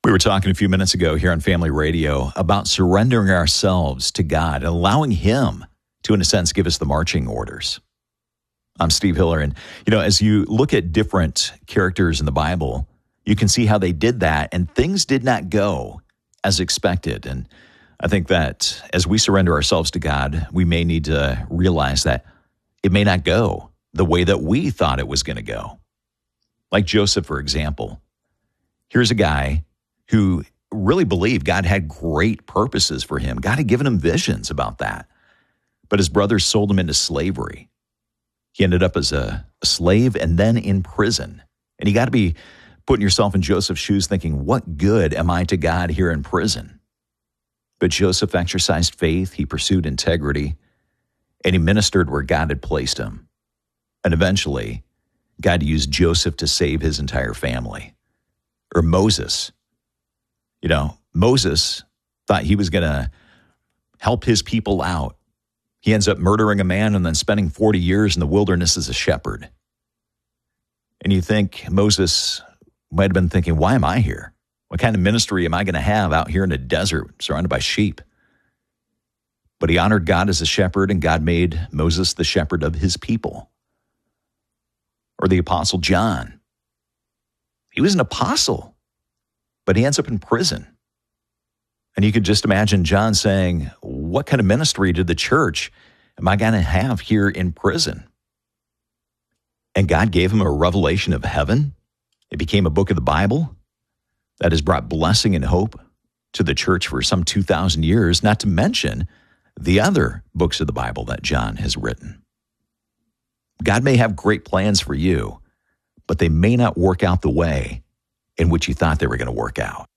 We were talking a few minutes ago here on Family Radio about surrendering ourselves to God, allowing Him to, in a sense, give us the marching orders. I'm Steve Hiller, and, as you look at different characters in the Bible, you can see how they did that, and things did not go as expected. And I think that as we surrender ourselves to God, we may need to realize that it may not go the way that we thought it was going to go. Like Joseph, for example. Here's a guy who really believed God had great purposes for him. God had given him visions about that. But his brothers sold him into slavery. He ended up as a slave and then in prison. And you got to be putting yourself in Joseph's shoes thinking, what good am I to God here in prison? But Joseph exercised faith, he pursued integrity, and he ministered where God had placed him. And eventually, God used Joseph to save his entire family. Or Moses. Moses thought he was going to help his people out. He ends up murdering a man and then spending 40 years in the wilderness as a shepherd. And you think Moses might have been thinking, why am I here? What kind of ministry am I going to have out here in a desert surrounded by sheep? But he honored God as a shepherd, and God made Moses the shepherd of his people. Or the Apostle John. He was an apostle, but he ends up in prison. And you could just imagine John saying, what kind of ministry to the church am I going to have here in prison? And God gave him a revelation of heaven. It became a book of the Bible that has brought blessing and hope to the church for some 2,000 years, not to mention the other books of the Bible that John has written. God may have great plans for you, but they may not work out the way in which you thought they were going to work out.